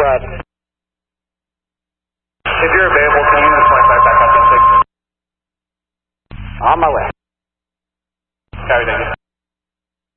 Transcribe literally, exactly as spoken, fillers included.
Brad. If you're available, can you use twenty-five back up to six? On my way. Copy, thank you.